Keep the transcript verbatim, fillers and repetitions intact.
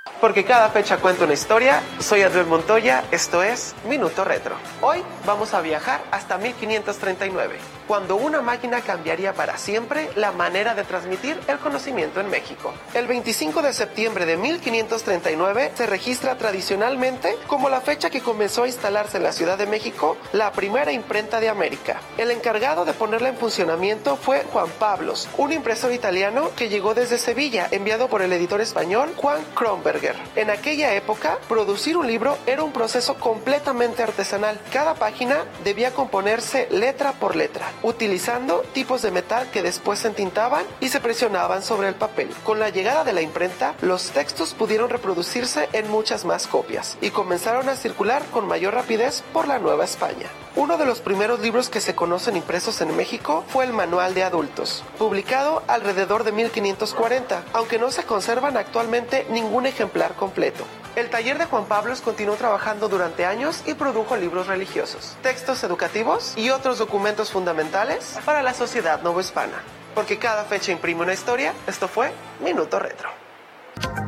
Porque cada fecha cuenta una historia, soy Adriel Montoya, esto es Minuto Retro. Hoy vamos a viajar hasta mil quinientos treinta y nueve, cuando una máquina cambiaría para siempre la manera de transmitir el conocimiento en México. El veinticinco de septiembre de mil quinientos treinta y nueve se registra tradicionalmente como la fecha que comenzó a instalarse en la Ciudad de México la primera imprenta de América. El encargado de ponerla en funcionamiento fue Juan Pablos, un impresor italiano que llegó desde Sevilla, enviado por el editor español Juan Kronberger. En aquella época, producir un libro era un proceso completamente artesanal. Cada página debía componerse letra por letra, utilizando tipos de metal que después se entintaban y se presionaban sobre el papel. Con la llegada de la imprenta, los textos pudieron reproducirse en muchas más copias y comenzaron a circular con mayor rapidez por la Nueva España. Uno de los primeros libros que se conocen impresos en México fue el Manual de Adultos, publicado alrededor de mil quinientos cuarenta, aunque no se conservan actualmente ningún ejemplar completo. El taller de Juan Pablos continuó trabajando durante años y produjo libros religiosos, textos educativos y otros documentos fundamentales para la sociedad novohispana. Porque cada fecha imprime una historia, esto fue Minuto Retro.